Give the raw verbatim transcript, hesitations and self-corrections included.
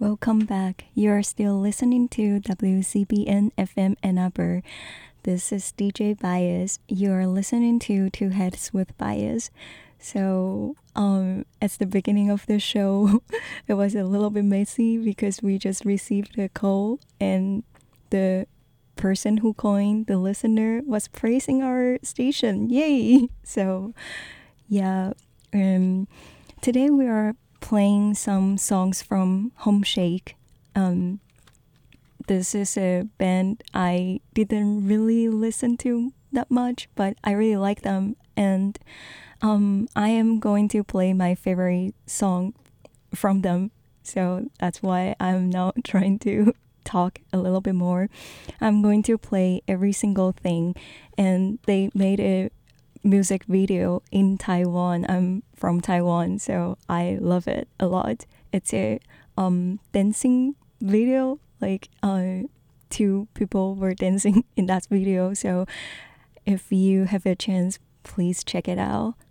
welcome back. You are still listening to W C B N F M Ann Arbor. This is D J Bias. You are listening to Two Heads with Bias. So, um, at the beginning of the show, it was a little bit messy because we just received a call and the person who coined the listener was praising our station. Yay! So, yeah. Um, today we are playing some songs from Home Shake. Um, this is a band I didn't really listen to that much, but I really like them. And um, I am going to play my favorite song from them. So that's why I'm now trying to talk a little bit more. I'm going to play every single thing. And they made a music video in Taiwan. I'm from Taiwan, so I love it a lot. It's a um dancing video, like uh two people were dancing in that video. So if you have a chance, please check it out.